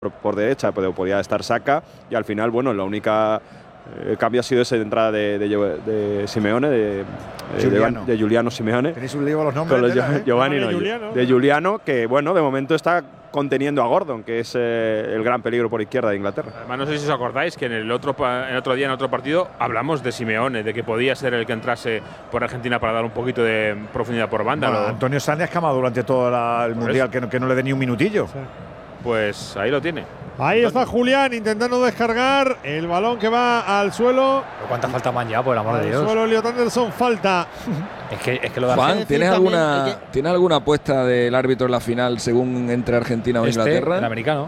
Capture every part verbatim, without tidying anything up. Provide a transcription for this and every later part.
por, por derecha, pero podía estar Saka, y al final, bueno, la única eh, cambio ha sido esa entrada de, de, de Simeone, de, Giuliano. de, de Giuliano Simeone. Tenéis un lío con los nombres. Con los de, la, ¿eh? Giovanni, no, no, de Giuliano. de Giuliano, que bueno, de momento está conteniendo a Gordon, que es eh, el gran peligro por izquierda de Inglaterra. Además, no sé si os acordáis que en el otro, en otro día, en otro partido, hablamos de Simeone, de que podía ser el que entrase por Argentina para dar un poquito de profundidad por banda. Bueno, Lo, Antonio Sánchez ha escamado durante todo la, el Mundial, que no, que no le dé ni un minutillo. Sí. Pues ahí lo tiene. Ahí está Julián intentando descargar el balón que va al suelo. ¿Pero cuánta falta man ya, por el amor de Al Dios? suelo, Elliot Anderson, falta. Es que, es que lo de Juan, Argentina- ¿tienes también alguna, hay que- ¿tienes alguna apuesta del árbitro en la final según entre Argentina o este, Inglaterra? el americano.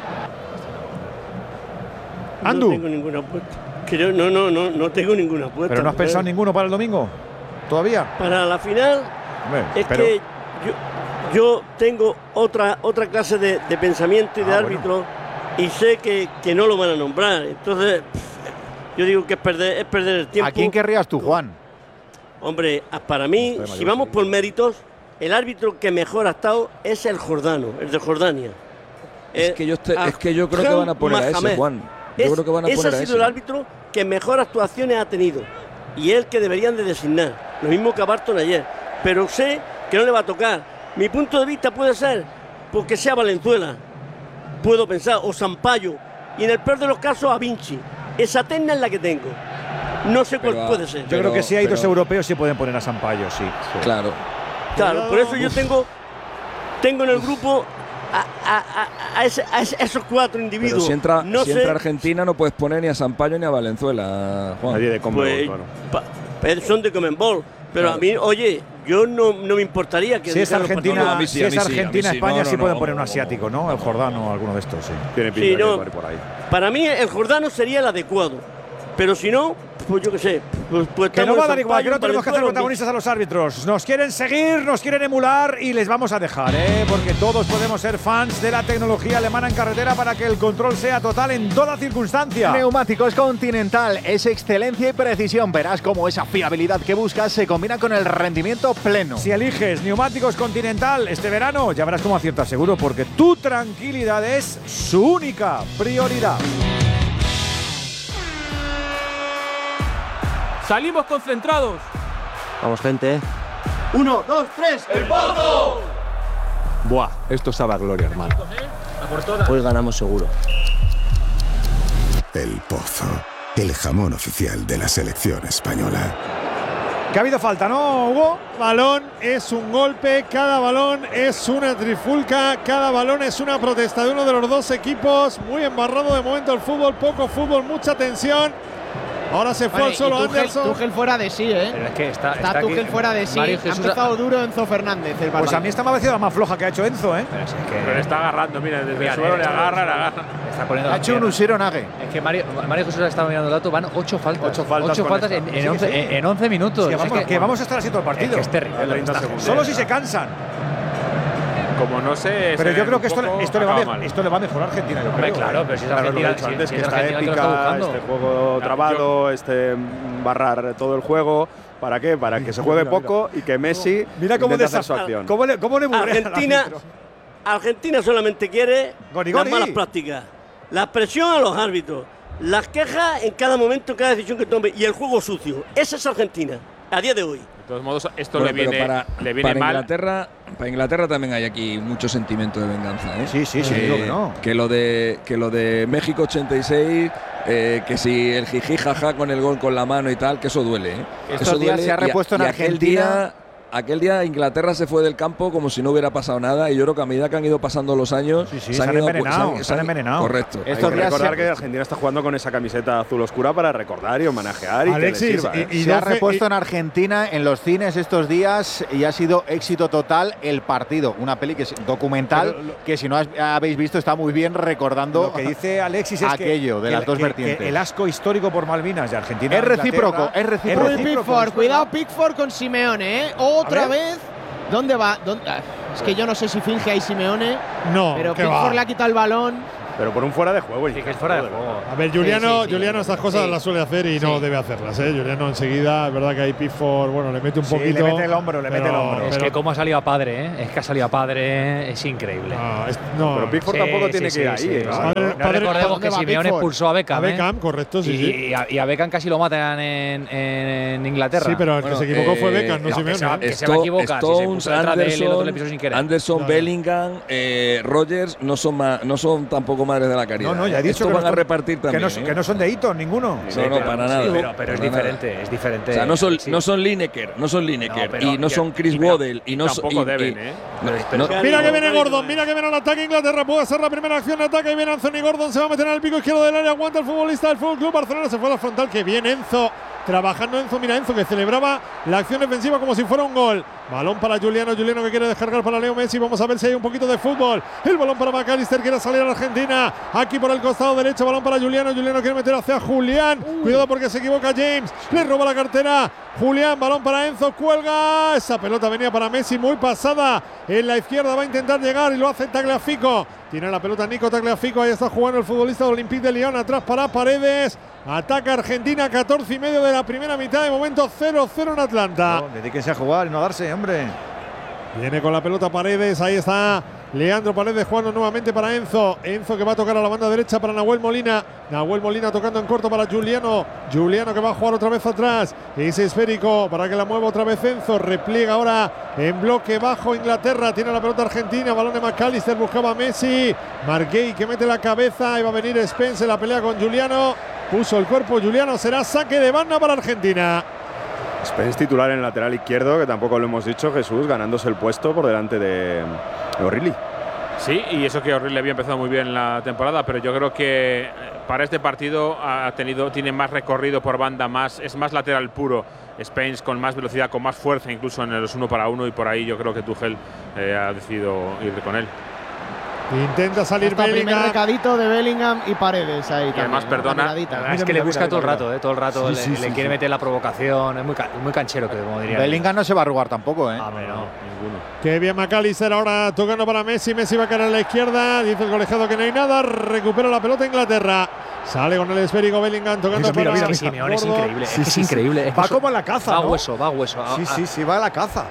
Andu. No tengo ninguna apuesta. Creo, no, no, no, no tengo ninguna apuesta. ¿Pero no has mujer. pensado ninguno para el domingo? ¿Todavía? Para la final, Hombre, es pero- que yo, yo tengo otra, otra clase de, de pensamiento y de Ah, árbitro y sé que, que no lo van a nombrar. Entonces, pff, yo digo que es perder, es perder el tiempo. ¿A quién querrías tú, Juan? Hombre, a- para mí, si vamos por méritos, el árbitro que mejor ha estado es el Jordano, el de Jordania. Es Eh, que yo, estoy- a- es que yo creo que van a poner a ese, Mohamed. Juan. Yo Es- creo que van a ese poner ha a sido ese. el árbitro que mejor actuaciones ha tenido y el que deberían de designar. Lo mismo que a Barton ayer. Pero sé que no le va a tocar. Mi punto de vista puede ser porque sea Valenzuela. Puedo pensar, o Sampaio. Y en el peor de los casos, a Vinci. Esa terna es la que tengo. No sé cuál Pero a- puede ser. Yo Pero- creo que si hay dos pero- europeos sí pueden poner a Sampaio, sí. Claro. Claro, por eso yo tengo, tengo en el grupo a, a- a- a ese- a ese- a esos cuatro Pero individuos. si entra, no si sé, entra Argentina no puedes poner ni a Sampaio ni a Valenzuela, Juan. Nadie de Conmebol, pues, claro. pa- pero son de Comenbol. Pero Claro. a mí, oye, yo no, no me importaría que Si es dijeran los Argentina, No, a mí sí, si a es mí sí, a mí Argentina sí. España No, no, sí no, pueden no, poner un no, asiático, ¿no? El Jordano o alguno de estos, sí. Tiene pinta Sí, de no. llevar por ahí. Para mí el Jordano sería el adecuado. Pero si no, pues yo qué sé. Pues, pues Que estamos no va a en dar igual, que no Sampaio, tenemos que hacer Valenzuela, protagonistas a los árbitros. Nos quieren seguir, nos quieren emular y les vamos a dejar, ¿eh? Porque todos podemos ser fans de la tecnología alemana en carretera para que el control sea total en toda circunstancia. Neumáticos Continental es excelencia y precisión. Verás cómo esa fiabilidad que buscas se combina con el rendimiento pleno. Si eliges neumáticos Continental este verano, ya verás cómo aciertas seguro, porque tu tranquilidad es su única prioridad. Salimos concentrados. Vamos, gente. Uno, dos, tres. Buah, esto sabe a gloria, hermano. Hoy ganamos seguro. El Pozo, el jamón oficial de la selección española. Que ha habido falta, ¿no, Hugo? Balón es un golpe, cada balón es una trifulca, cada balón es una protesta de uno de los dos equipos. Muy embarrado de momento el fútbol, poco fútbol, mucha tensión. Ahora se fue Vale, al solo y Tuchel, Anderson. Tuchel fuera de sí, ¿eh? Pero es que está, Está, está aquí Tuchel fuera de sí. Mario Ha Jesús empezado duro Enzo Fernández el partido. Pues a mí esta me ha parecido la más floja que ha hecho Enzo, ¿eh? Pero es que Pero le está agarrando, mira, desde Mira, el suelo le eh, agarra, le agarra. está poniendo Ha las hecho un piernas. Usiro Nage. Es que Mario, Mario Jesús estaba mirando el dato, van ocho faltas. Ocho faltas con faltas esta. en, Sí, en, once, sí. en- en once minutos. Que Es vamos, que- que vamos a estar así todo el partido. Es que es terrible. lo que está haciendo. Solo si se cansan. Como no sé. Pero se yo ve creo un que esto, poco, esto, le va a, acaba me- mal. esto le va a mejorar a Argentina, yo Hombre, creo. claro, pero si es Claro, lo que he Argentina, dicho si- antes, si que es esta Argentina que lo está épica, buscando. este juego trabado, este mm, barrar todo el juego. ¿Para qué? Para que se juegue Mira, mira. poco y que Messi Mira cómo intente hacer su desa- acción. cómo le, cómo le burrea al Argentina, árbitro. Argentina solamente quiere Gori, las gori. malas prácticas, la presión a los árbitros, las quejas en cada momento, en cada decisión que tome y el juego sucio. Esa es Argentina a día de hoy. De todos modos, esto Bueno, le pero viene, para, le viene para mal. Inglaterra, para Inglaterra también hay aquí mucho sentimiento de venganza, ¿eh? Sí, sí, sí, Eh, digo que no. que lo de que lo de México ochenta y seis, eh, que si el jiji jaja con el gol con la mano y tal, que eso duele, ¿eh? Estos Eso días duele, se ha y a- repuesto en y aquel Argentina. día, aquel día Inglaterra se fue del campo como si no hubiera pasado nada, y yo creo que a medida que han ido pasando los años Sí, sí, se han ido- envenenado, se han envenenado. Correcto. Hay Estos que días recordar se- que Argentina está jugando con esa camiseta azul oscura para recordar y homenajear y Alexis, que le sirva, ¿eh? y- Se ha doce repuesto y- en Argentina en los cines estos días y ha sido éxito total el partido. Una peli que es documental Pero lo- que si no has- habéis visto está muy bien recordando. Lo que dice Alexis es que- aquello de que, las dos que- vertientes. que el asco histórico por Malvinas de Argentina. Es a recíproco, Inglaterra es recíproco. Uy, Pickford, cuidado Pickford con Simeone, ¿eh? Otra A ver. vez. ¿Dónde va? ¿Dónde? Ah, Es que yo no sé si finge ahí Simeone, No, pero que Pickford va. le ha quitado el balón. Pero por un fuera de juego. Sí, que es fuera de juego. A ver, Juliano, Sí, sí, sí. Juliano estas cosas Sí. las suele hacer y no Sí. debe hacerlas, ¿eh? Juliano enseguida, es verdad que ahí Pickford, bueno, le mete un Sí, poquito. le mete el hombro, le mete el hombro. Es pero- que cómo ha salido a padre, ¿eh? Es que ha salido a padre, es increíble. Ah, es- no, Pero Pickford Sí, tampoco sí, tiene sí, que ir ahí. sí, ¿eh? sí. No, Padre- no. No padre- recordemos ¿dónde que va Simeone Pickford? expulsó a Beckham, a ¿eh? Beckham, correcto, sí, y, sí. y a, y a Beckham casi lo matan en, en Inglaterra. Sí, pero el Bueno, que se equivocó fue eh, Beckham, no no, Simeone. que se va- ¿eh? que se va a equivocar, si se Stones, puso detrás de él y el otro le pisó sin querer. Anderson, Claro. Bellingham, eh, Rogers no son ma- no son tampoco madres de la caridad. No, no, ya he dicho Estos que van no a son- repartir que también. no, ¿eh? que no son de Eton, ninguno. No, no, para nada. Sí, pero, pero es Para nada. diferente, es diferente. O sea, no son, Sí. no son Lineker, no son Lineker, No, pero- y no son Chris y pero- Waddle, y no son. tampoco y- deben, y- ¿eh? no, Pero- no- Mira que Ánimo, viene ánimo, Gordon, eh. mira que viene el ataque Inglaterra, puede ser la primera acción de ataque y viene Anthony Gordon, se va a meter en el pico izquierdo del área, aguanta el futbolista del Fútbol Club Barcelona, se fue a la frontal, que bien Enzo, trabajando Enzo, mira Enzo que celebraba la acción defensiva como si fuera un gol. Balón para Juliano, Juliano que quiere descargar para Leo Messi, vamos a ver si hay un poquito de fútbol. El balón para McAllister, quiere salir a la Argentina, aquí por el costado derecho, balón para Juliano, Juliano quiere meter hacia Julián, cuidado porque se equivoca James, le roba la cartera, Julián, balón para Enzo, cuelga, esa pelota venía para Messi, muy pasada, en la izquierda va a intentar llegar y lo hace Tagliafico, tiene la pelota Nico Tagliafico, ahí está jugando el futbolista del Olympique de Lyon, atrás para Paredes, ataca Argentina, catorce y medio de la primera mitad, de momento cero cero en Atlanta. No, dedíquense a jugar y no a darse, hombre. Viene con la pelota Paredes, ahí está Leandro Paredes jugando nuevamente para Enzo. Enzo que va a tocar a la banda derecha para Nahuel Molina. Nahuel Molina tocando en corto para Juliano. Juliano que va a jugar otra vez atrás. Ese esférico para que la mueva otra vez Enzo. Repliega ahora en bloque bajo Inglaterra. Tiene la pelota Argentina. Balón de McAllister. Buscaba a Messi. Marguey que mete la cabeza. Y va a venir Spence en la pelea con Juliano. Puso el cuerpo Juliano. Será saque de banda para Argentina. Spence titular en el lateral izquierdo, que tampoco lo hemos dicho, Jesús, ganándose el puesto por delante de O'Reilly. Sí, y eso que O'Reilly había empezado muy bien la temporada, pero yo creo que para este partido ha tenido, tiene más recorrido por banda, más, es más lateral puro. Spence con más velocidad, con más fuerza, incluso en los uno para uno, y por ahí yo creo que Tuchel eh, ha decidido ir con él. Intenta salir Hasta primer Bellingham. recadito de Bellingham y Paredes ahí. Y además, también, perdona, una miradita. La verdad es Mira, que le mira, busca mira, todo el mira. rato, ¿eh? Todo el rato Sí, le, sí, le sí, quiere sí. meter la provocación. Es muy, ca- muy canchero, que como diría. Bellingham no se va a arrugar tampoco, ¿eh? Ah, hombre, no. Ninguno. Qué bien McAllister ahora tocando para Messi. Messi va a caer a la izquierda. Dice el colegiado que no hay nada. Recupera la pelota Inglaterra. Sale con el esférico Bellingham tocando Mira, mira, para mira, Simeone es Gordon. increíble. Sí, es que es sí, sí. increíble. es que Va eso- como a la caza, Va a ¿no? hueso, va a hueso. Sí, Ah, sí, sí, va a la caza.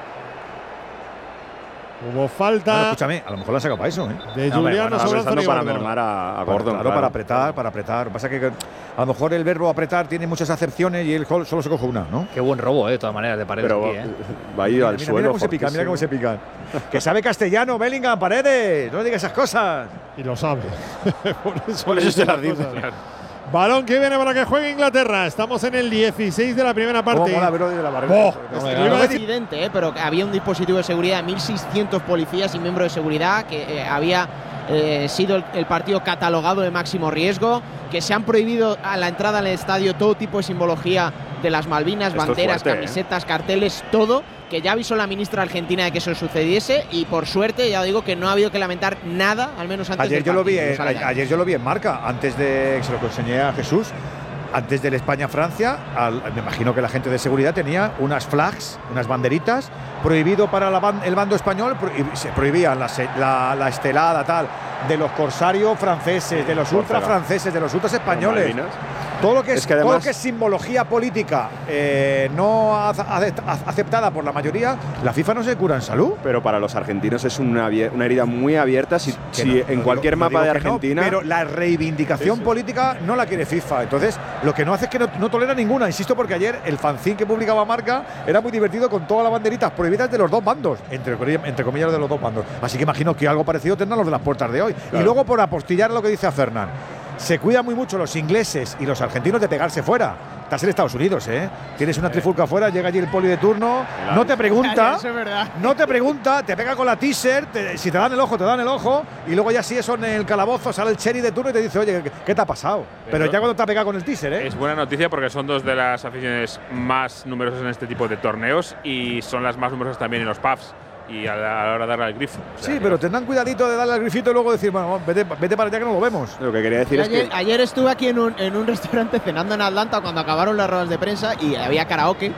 Hubo falta Bueno, escúchame, a lo mejor la han sacado para eso, ¿eh? de No, hombre, Juliano bueno, sobre Está Anthony pensando para Gordon. mermar a, a Para- Gordon. claro, para apretar, para apretar. Lo que pasa es que a lo mejor el verbo apretar tiene muchas acepciones y él solo se coge una, ¿no? Qué buen robo, eh, de todas maneras, de Paredes Pero aquí, eh. va a ir Mira, al mira, suelo. mira cómo se pican, mira cómo se pican. Que sabe castellano, Bellingham, Paredes. No le digas esas cosas. Y lo sabe. Por eso, Por eso dice se las las dice. cosas. Balón que viene para que juegue Inglaterra. Estamos en el dieciséis de la primera Cómo parte. mola verlo desde la barrera. Boh, No, este no, lo no, iba a no, decir. Evidente, ¿eh? Pero que había un dispositivo de seguridad de mil seiscientos policías y miembros de seguridad que eh, había eh, sido el, el partido catalogado de máximo riesgo, que se han prohibido a la entrada al estadio todo tipo de simbología de las Malvinas, Esto es banderas, fuerte, ¿eh? camisetas, carteles, todo, que ya avisó la ministra argentina de que eso sucediese y por suerte ya digo que no ha habido que lamentar nada, al menos antes Ayer del yo lo vi, partido, en- los aledaños. ayer yo lo vi en marca, antes de se lo enseñé a Jesús, antes del España-Francia, al- me imagino que la gente de seguridad tenía unas flags, unas banderitas, prohibido para la ban- el bando español, pro- y se prohibían la, se- la- la estelada tal de los corsarios franceses, de los ultra franceses, de los ultras españoles. Malvinas. Todo lo que es, Es que todo lo además- que es simbología política eh, no ace- ace- aceptada por la mayoría, la FIFA no se cura en salud. Pero para los argentinos es una, abie- una herida muy abierta. Si, Que si no, en no cualquier digo- no mapa de digo que no, Argentina. pero la reivindicación Sí, sí. política no la quiere FIFA. Entonces, lo que no hace es que no, no tolera ninguna. Insisto, porque ayer el fanzine que publicaba Marca era muy divertido con todas las banderitas prohibidas de los dos bandos, entre, entre comillas de los dos bandos. Así que imagino que algo parecido tendrán los de las puertas de hoy. Y luego, por apostillar lo que dice a Fernán, se cuidan muy mucho los ingleses y los argentinos de pegarse fuera. Estás en Estados Unidos, ¿eh? Tienes una trifulca afuera, llega allí el poli de turno, no te pregunta, Eso es verdad. no te pregunta, te pega con la teaser, te- si te dan el ojo, te dan el ojo, y luego ya si eso en el calabozo sale el cherry de turno y te dice, oye, ¿qué, qué te ha pasado? Pero, Pero- ya cuando te ha pegado con el teaser, ¿eh? Es buena noticia porque son dos de las aficiones más numerosas en este tipo de torneos y son las más numerosas también en los pubs y a la, a la hora de darle al grifo. O sea Sí, que- pero tendrán cuidadito de darle al grifito y luego decir, bueno, vete, vete para allá que no lo vemos. Lo que quería decir es Ayer, que. ayer estuve aquí en un, en un restaurante cenando en Atlanta cuando acabaron las ruedas de prensa y había karaoke.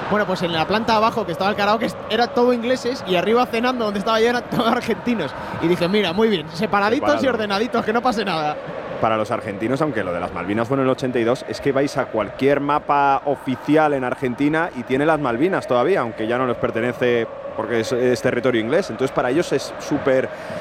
Bueno, pues en la planta de abajo, que estaba el karaoke, era todo ingleses, y arriba cenando, donde estaba yo, eran todos argentinos. Y dije, mira, muy bien, separaditos Separado. y ordenaditos, que no pase nada. Para los argentinos, aunque lo de las Malvinas fue en el ochenta y dos, es que vais a cualquier mapa oficial en Argentina y tiene las Malvinas todavía, aunque ya no les pertenece porque es, es territorio inglés. Entonces para ellos es súper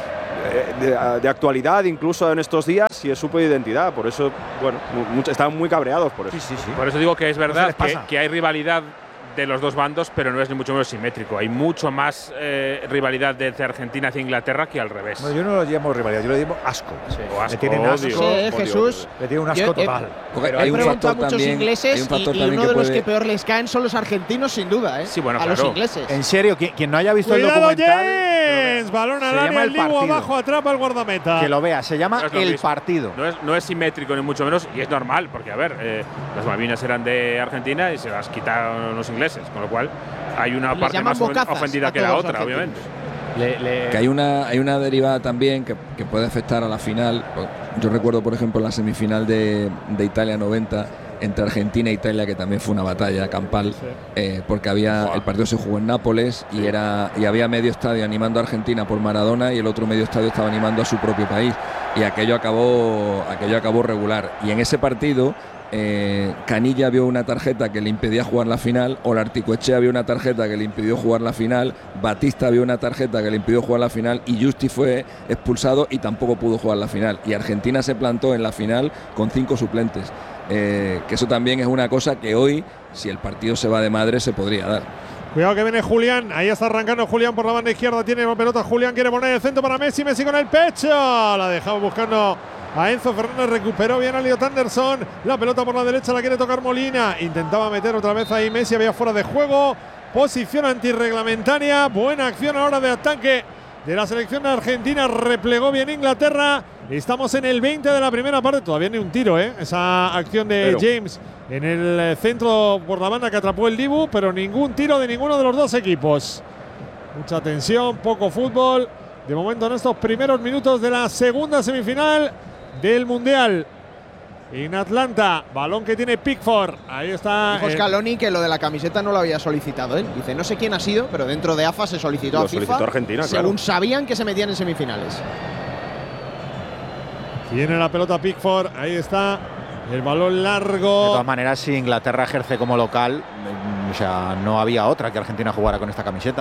eh, de, de actualidad, incluso en estos días, y es súper identidad. Por eso, bueno, mucho, están muy cabreados por eso. Sí, sí, sí. Por eso digo que es verdad que, que hay rivalidad de los dos bandos, pero no es ni mucho menos simétrico. Hay mucho más eh, rivalidad desde Argentina hacia Inglaterra que al revés. Bueno, yo no lo llamo rivalidad, yo lo llamo asco. Sí. O asco, le tienen asco. Sí, Jesús. Le tienen un asco yo, total. Eh, Porque he hay un preguntado factor a muchos también, ingleses un y, y uno que de los puede... que peor les caen son los argentinos, sin duda, ¿eh? Sí, bueno, a claro. los ingleses. En serio, quien, quien no haya visto Cuidado, el documental… James, balón al área, el Dibu abajo, atrapa el guardameta. Que lo vea, se llama no El mismo. Partido. No es, no es simétrico ni mucho menos, y es normal, porque a ver, eh, las Malvinas eran de Argentina y se las quitaron los ingleses, con lo cual hay una Les parte más ofendida que la otra, obviamente. Le, le que hay una, hay una derivada también que, que puede afectar a la final. Yo recuerdo, por ejemplo, la semifinal de, de Italia noventa entre Argentina e Italia, que también fue una batalla campal, sí. eh, porque había el partido se jugó en Nápoles y, sí. era, y había medio estadio animando a Argentina por Maradona y el otro medio estadio estaba animando a su propio país, y aquello acabó, aquello acabó regular. Y en ese partido Eh, Canilla vio una tarjeta que le impedía jugar la final, Olarticoechea vio una tarjeta que le impidió jugar la final, Batista vio una tarjeta que le impidió jugar la final y Justi fue expulsado y tampoco pudo jugar la final. Y Argentina se plantó en la final con cinco suplentes, eh, que eso también es una cosa que hoy, si el partido se va de madre, se podría dar. Cuidado que viene Julián, ahí está arrancando Julián por la banda izquierda, tiene la pelota Julián, quiere poner el centro para Messi, Messi con el pecho, la dejaba buscando a Enzo Fernández, recuperó bien a Elliot Anderson, la pelota por la derecha la quiere tocar Molina, intentaba meter otra vez ahí Messi, había fuera de juego, posición antirreglamentaria, buena acción ahora de ataque de la selección argentina, replegó bien Inglaterra, estamos en el veinte de la primera parte, todavía ni un tiro, ¿eh? Esa acción de pero. James en el centro por la banda que atrapó el Dibu, pero ningún tiro de ninguno de los dos equipos. Mucha tensión, poco fútbol, de momento en estos primeros minutos de la segunda semifinal del Mundial en Atlanta, balón que tiene Pickford, ahí está. Dijo Scaloni que lo de la camiseta no lo había solicitado él, dice no sé quién ha sido, pero dentro de A F A se solicitó lo a FIFA, solicitó Argentina, según claro. sabían que se metían en semifinales. Tiene la pelota Pickford, ahí está el balón largo. De todas maneras, si Inglaterra ejerce como local, o sea, no había otra que Argentina jugara con esta camiseta.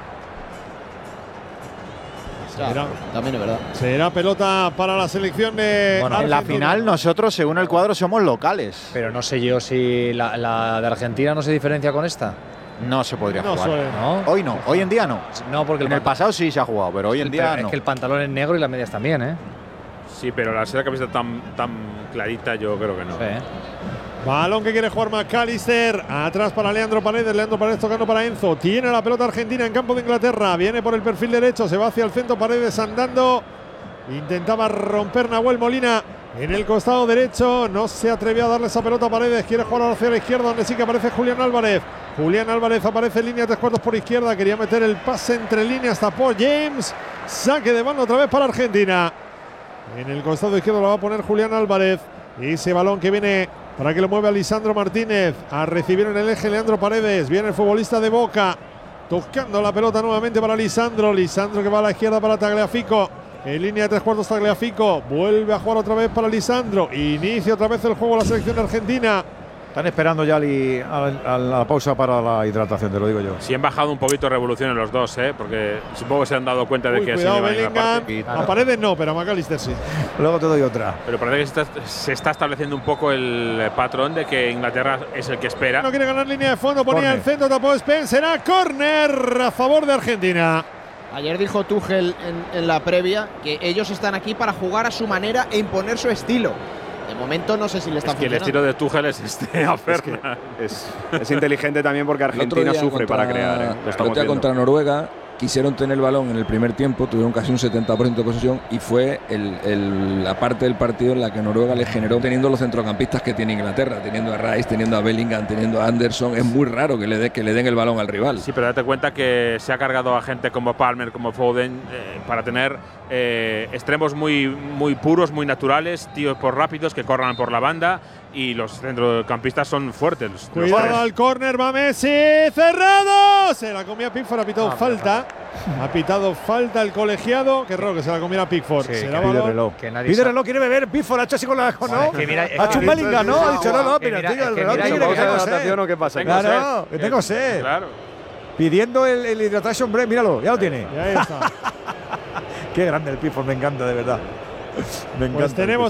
Será, también es verdad. Será pelota para la selección de bueno, en la final nosotros, según el cuadro, somos locales. Pero no sé yo si la, la de Argentina no se diferencia con esta. No se podría no jugar. Suele. ¿No? Hoy no, hoy en día no. No, porque en el, el pasado sí se ha jugado, pero hoy en día es no. Es que el pantalón es negro y las medias también, ¿eh? Sí, pero la ser camiseta tan, tan clarita yo creo que no. Sí. Balón que quiere jugar McAllister. Atrás para Leandro Paredes. Leandro Paredes tocando para Enzo. Tiene la pelota Argentina en campo de Inglaterra. Viene por el perfil derecho. Se va hacia el centro. Paredes andando. Intentaba romper Nahuel Molina en el costado derecho. No se atrevió a darle esa pelota a Paredes. Quiere jugar hacia la izquierda, donde sí que aparece Julián Álvarez. Julián Álvarez aparece en línea tres cuartos por izquierda. Quería meter el pase entre líneas. Tapó James. Saque de banda otra vez para Argentina. En el costado izquierdo lo va a poner Julián Álvarez. Ese balón que viene para que lo mueva Lisandro Martínez. A recibir en el eje Leandro Paredes. Viene el futbolista de Boca. Tocando la pelota nuevamente para Lisandro. Lisandro que va a la izquierda para Tagliafico. En línea de tres cuartos Tagliafico. Vuelve a jugar otra vez para Lisandro. Inicia otra vez el juego la selección argentina. Están esperando ya li, a, a la pausa para la hidratación, te lo digo yo. Sí, han bajado un poquito de revolución en los dos, ¿eh? Porque supongo que se han dado cuenta de Uy, que cuidado, así no Bellingham. claro. A Paredes no, pero a McAllister sí. Luego te doy otra. Pero parece que se está, se está estableciendo un poco el patrón de que Inglaterra es el que espera. No quiere ganar línea de fondo, ponía Corner. el centro, tapó Spencer. Será córner a favor de Argentina. Ayer dijo Tuchel en, en la previa que ellos están aquí para jugar a su manera e imponer su estilo. De momento no sé si le está es que funcionando. el estilo de Tuchel es este a es, que es, es inteligente también porque Argentina sufre contra, para crear. ¿eh? Lo estamos viendo. Contra Noruega quisieron tener el balón en el primer tiempo, tuvieron casi un setenta por ciento de posesión y fue el, el, la parte del partido en la que Noruega le generó teniendo los centrocampistas que tiene Inglaterra, teniendo a Rice, teniendo a Bellingham, teniendo a Anderson. Es muy raro que le, de, que le den el balón al rival. Sí, pero date cuenta que se ha cargado a gente como Palmer, como Foden, eh, para tener eh, extremos muy, muy puros, muy naturales, tíos por rápidos que corran por la banda y los centrocampistas son fuertes. Los, Cuidado los al córner, va Messi, cerrado. Se la comía Pickford, ha pitado ah, falta. Ha pitado falta el colegiado. Qué raro que se la comiera Pickford. Sí, Será pide balón. reloj. Que nadie Pide sabe. reloj, quiere beber. Pickford ha hecho así con la. ¿No? Bueno, que mira, ha hecho un Bellingham, ¿no? Ha dicho, no, no, pero mira, tío, el que reloj mira, quiere, yo que creo tengo que sed. natación o qué pasa. Tengo Claro, sed. que tengo sed. Claro. Pidiendo el, el hydration break, míralo, ya lo tiene. Y ahí está. Qué grande el Pickford, me encanta, de verdad. Me encanta. Pues tenemos